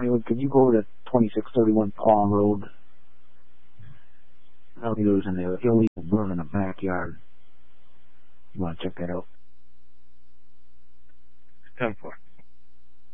Hollywood, could you go to 2631 Palm Road? There's an illegal burn in the backyard. You want to check that out? 10-4.